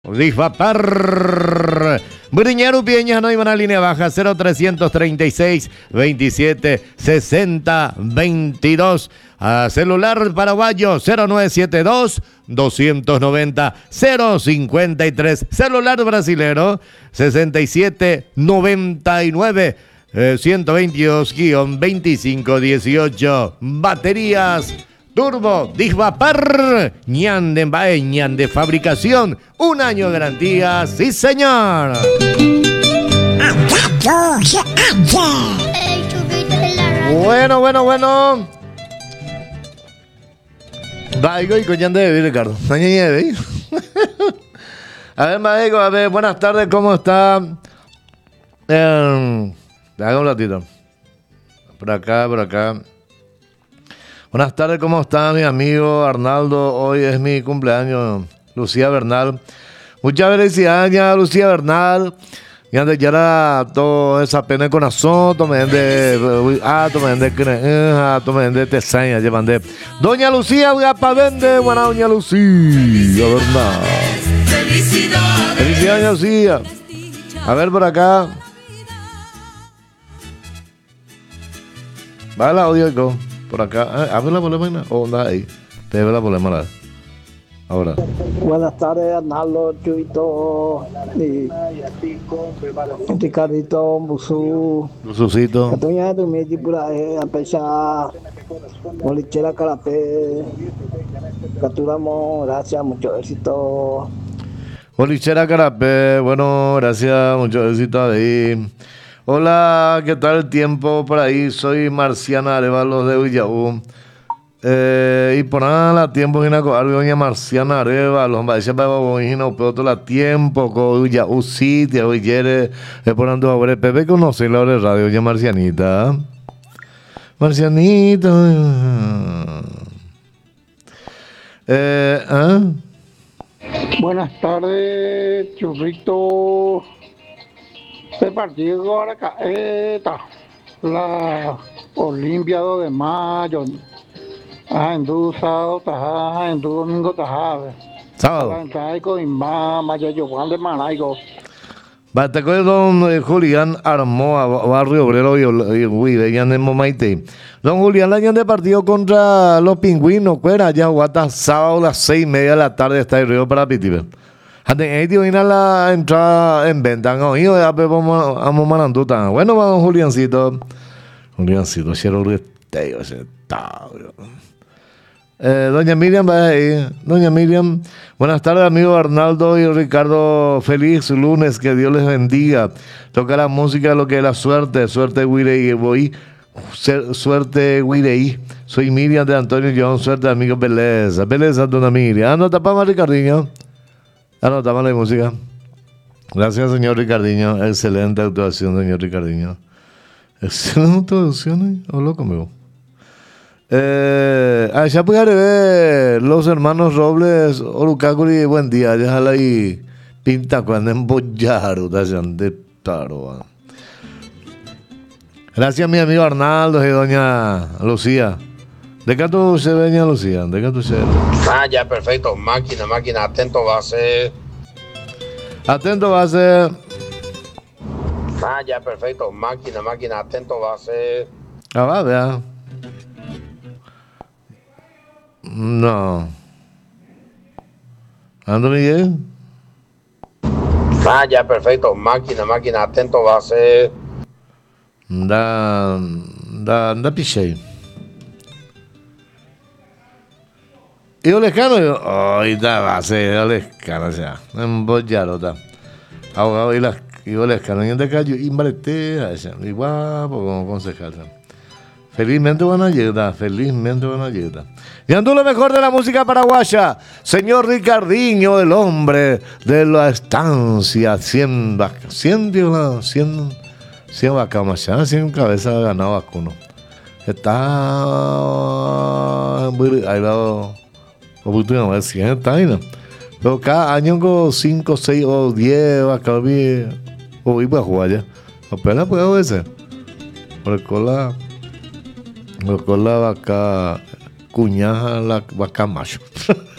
Disvapar. Briñaru Pieñas, no hay una línea baja, 0336 27 60 22. A celular paraguayo 0972 290 053. Celular brasilero 6799 122-2518. Baterías Turbo Disvapar, ñan de fabricación, 1 año de garantía, sí señor. Bueno. Vaigo y coñan de Ricardo. A ver, Maigo, buenas tardes, ¿cómo está? Haga un ratito. Por acá. Buenas tardes, ¿cómo está mi amigo Arnaldo? Hoy es mi cumpleaños, Lucía Bernal. Muchas felicidades, Lucía Bernal. Y antes ya era toda esa pena de corazón, tomen de tesaña, llevan de. Doña Lucía, voy a pa' vende, buena doña Lucía Bernal. Felicidades, doña Lucía. A ver por acá. Va el audio, por acá. Abre la problema o anda ahí. Te ve la problema ahora. Buenas tardes, Arnaldo, Chuito y Ricardito, Busucito. Catoña de mi tipura a pesar Molichera Carapé. Capturamos, gracias, mucho éxito. Molichera Carapé, bueno, gracias, mucho éxito ahí. Hola, ¿qué tal el tiempo por ahí? Soy Marciana Arevalo de Villaú. Y por nada la tiempo que doña Marciana Arevalo, va a decir para Bobojino, pero todo el tiempo con Villaú sitio, hoy quiere, por ando ahora, Pepe conoce la hora de radio, doña Marcianita. Marcianita. Buenas tardes, Churrito. Este partido ahora está la Olimpiada de Mayo. En sábado, en domingo, sábado. y mamá, yo Juan de Maraigo. Basta con don Julián Armoa, Barrio Obrero y Huiveñan en Momaite. Don Julián Lañán de partido contra los Pingüinos, cuera, ya guata, sábado a las 6:30 de la tarde está el río para Pitibe. Antes de ir a la entrada en venta, no, y a Momananduta. Bueno, vamos, Juliancito, quiero resteo ese tablo. Doña Miriam, va ahí. Doña Miriam, buenas tardes, amigo Arnaldo y Ricardo. Feliz lunes, que Dios les bendiga. Toca la música, lo que es la suerte, Guirey, voy. Suerte, Guirey. Soy Miriam de Antonio John, suerte, amigo, beleza, dona Miriam. Anota para Ricardinho. Anotamos la música. Gracias, señor Ricardinho. Excelente actuación, señor Ricardinho. Excelente actuación, hola conmigo. Ya puede ver los hermanos Robles, Orucácuri, buen día, déjala ahí, pinta cuando embollaron, de taro. Gracias, mi amigo Arnaldo y doña Lucía. ¿De qué tú se ve, doña Lucía? ¿De qué tú se ve? Ya, perfecto, máquina, atento va a ser. Atento va a ser. Ya, perfecto, máquina, atento va a ser. Va, vea. No. ¿Ando, Miguel? Ya, perfecto, máquina, atento va a ser. Da piché. Y Olescano, ay, va a ser Olescano, o sea, embollado, está. Abogado y Olescano, y en de calle, y maletea, y guapo como concejal. Felizmente buena ayuda. Y ando lo mejor de la música paraguaya, señor Ricardinho, el hombre de la estancia, 100 vacas, 100 vacas machanas, 100 cabezas de ganado vacuno. Está ahí va, oportunidad de 100 está ahí, ¿no? Pero cada año con 5, 6 o 10 vacas, o iba a jugar ya. Apenas puedo verse. Por la vaca cuñaja, la vaca macho.